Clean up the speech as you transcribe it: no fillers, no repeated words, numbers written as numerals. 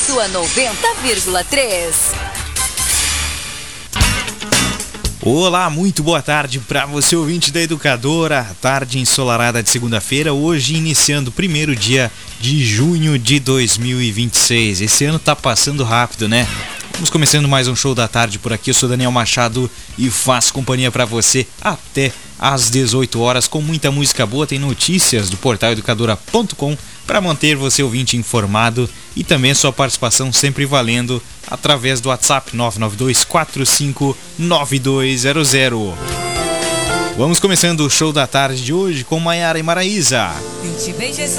sua 90,3. Olá, muito boa tarde para você, ouvinte da Educadora. Tarde ensolarada de segunda-feira, hoje iniciando o primeiro dia de junho de 2026. Esse ano tá passando rápido, né? Vamos começando mais um show da tarde por aqui. Eu sou Daniel Machado e faço companhia para você até às 18 horas com muita música boa. Tem notícias do portal educadora.com para manter você ouvinte informado e também sua participação sempre valendo através do WhatsApp 992459200. Vamos começando o show da tarde de hoje com Maiara e Maraísa. Te beijei só